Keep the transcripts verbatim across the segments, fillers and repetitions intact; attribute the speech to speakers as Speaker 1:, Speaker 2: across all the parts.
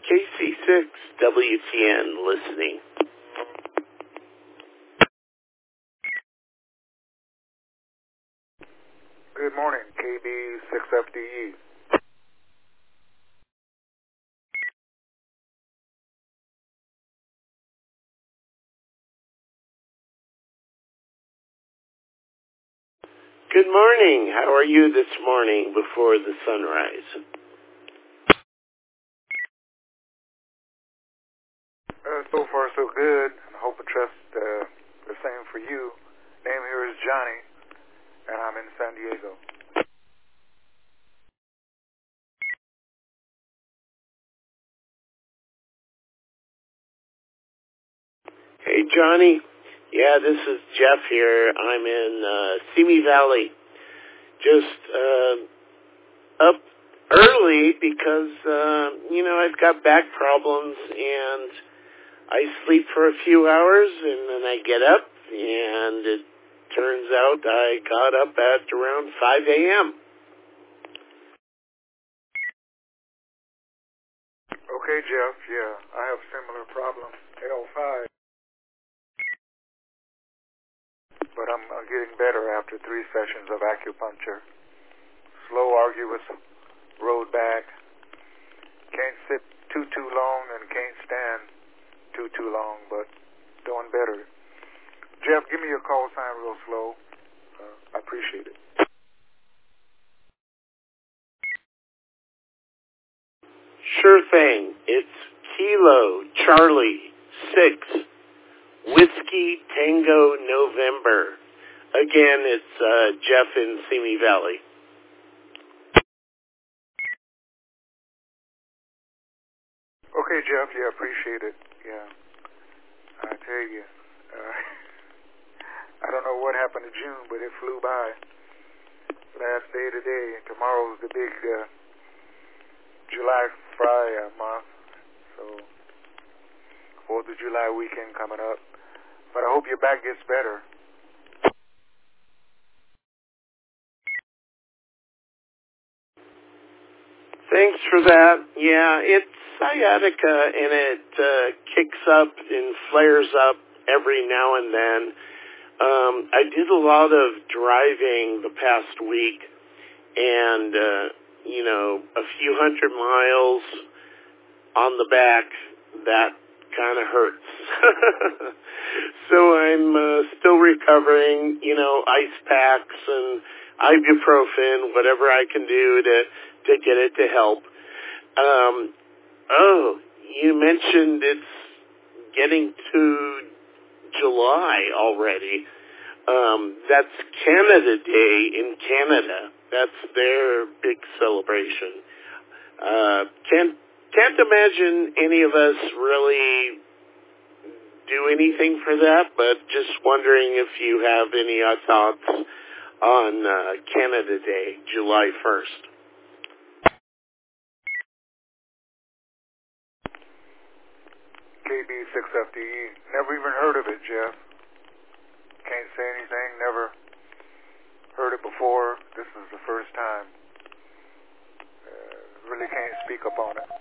Speaker 1: K C six W T N listening.
Speaker 2: Good morning, K B six F D E.
Speaker 1: Good morning. How are you this morning before the sunrise?
Speaker 2: Uh, so far, so good. I hope and trust uh, the same for you. Name here is Johnny, and I'm in San Diego.
Speaker 1: Hey, Johnny. Yeah, this is Jeff here. I'm in uh, Simi Valley. Just uh, up early because, uh, you know, I've got back problems and I sleep for a few hours and then I get up and it turns out I got up at around five a.m.
Speaker 2: Okay, Jeff, yeah, I have similar problem, L five. But I'm, I'm getting better after three sessions of acupuncture. Slow, arduous road back. Can't sit too, too long and can't stand too, too long, but doing better. Jeff, give me your call sign real slow. Uh, I appreciate it.
Speaker 1: Sure thing. It's Kilo Charlie six Whiskey Tango November. Again, it's uh, Jeff in Simi Valley.
Speaker 2: Okay, Jeff. Yeah, appreciate it. Yeah. I tell you, uh, I don't know what happened to June, but it flew by. Last day today. Tomorrow's the big uh, July Fry uh, month. So, fourth of July weekend coming up. But I hope your back gets better.
Speaker 1: Thanks for that. Yeah, it's sciatica, and it uh, kicks up and flares up every now and then. Um, I did a lot of driving the past week, and, uh, you know, a few hundred miles on the back, that kind of hurts. So I'm uh, still recovering, you know, ice packs and ibuprofen, whatever I can do to, to get it to help. Um, oh, you mentioned it's getting to July already. Um, that's Canada Day in Canada. That's their big celebration. Uh, can't, can't imagine any of us really do anything for that, but just wondering if you have any uh, thoughts on uh, Canada Day, July first.
Speaker 2: K B six F D E. Never even heard of it, Jeff. Can't say anything. Never heard it before. This is the first time. Uh, really can't speak up on it.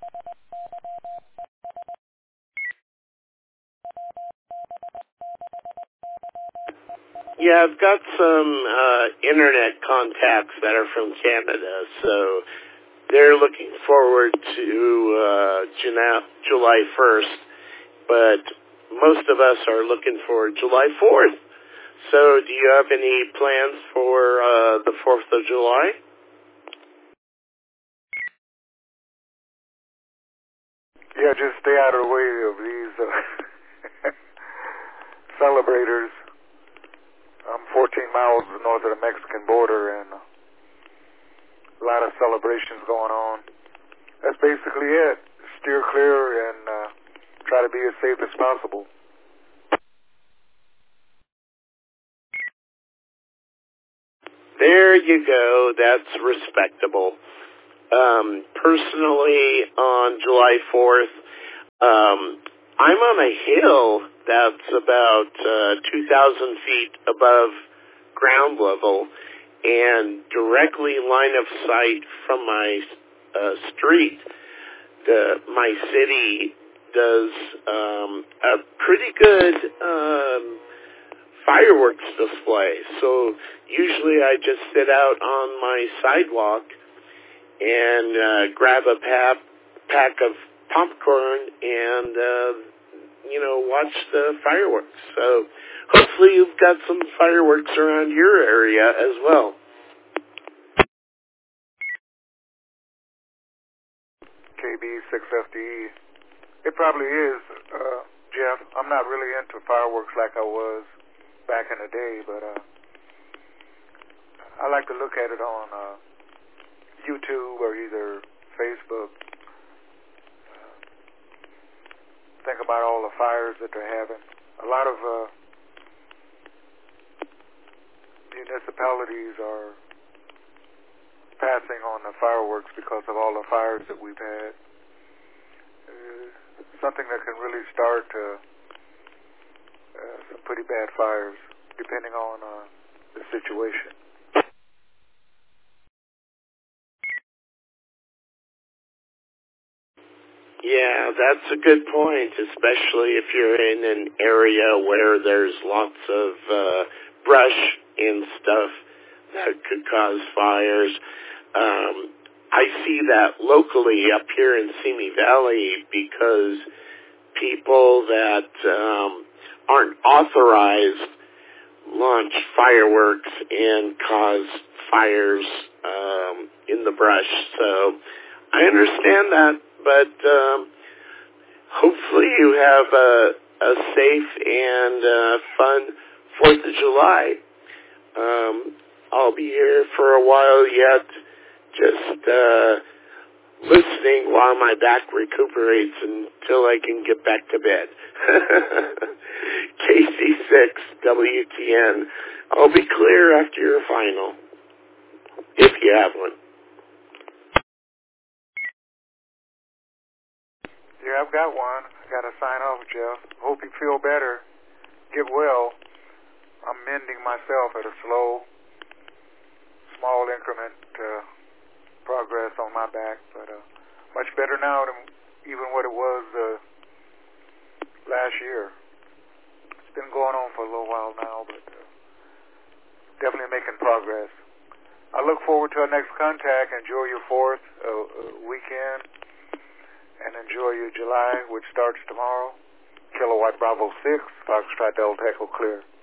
Speaker 1: Yeah, I've got some uh, internet contacts that are from Canada, so they're looking forward to uh, July first, but most of us are looking for July fourth. So do you have any plans for uh, the fourth of July?
Speaker 2: Yeah, just stay out of the way of these uh, celebrators. I'm fourteen miles north of the Mexican border, and a lot of celebrations going on. That's basically it. Steer clear and uh, try to be as safe as possible.
Speaker 1: There you go. That's respectable. Um, personally, on July fourth, um, I'm on a hill that's about uh, two thousand feet above ground level, and directly line of sight from my uh, street, uh, my city does um, a pretty good um, fireworks display. So usually I just sit out on my sidewalk and uh, grab a pack, pack of popcorn and, uh, you know, watch the fireworks. So hopefully you've got some fireworks around your area as well.
Speaker 2: K B six F D E. It probably is, uh, Jeff. I'm not really into fireworks like I was back in the day, but uh, I like to look at it on uh, YouTube or either Facebook. Uh, think about all the fires that they're having. A lot of uh, municipalities are passing on the fireworks because of all the fires that we've had. Uh, something that can really start uh, uh, some pretty bad fires, depending on uh, the situation.
Speaker 1: Yeah, that's a good point, especially if you're in an area where there's lots of uh, brush and stuff that could cause fires. Um, I see that locally up here in Simi Valley because people that um, aren't authorized launch fireworks and cause fires um, in the brush. So I understand that, but um, hopefully you have a, a safe and uh, fun fourth of July. Um, I'll be here for a while yet, just uh, listening while my back recuperates until I can get back to bed. K C six W T N. I'll be clear after your final, if you have one.
Speaker 2: Yeah, I've got one. I got to sign off, Jeff. Hope you feel better. Get well. I'm mending myself at a slow, small increment uh, progress on my back, but uh, much better now than even what it was uh, last year. It's been going on for a little while now, but uh, definitely making progress. I look forward to our next contact. Enjoy your fourth uh, uh, weekend, and enjoy your July, which starts tomorrow. Kilowatt Bravo six, Foxtrot Delta Echo Clear.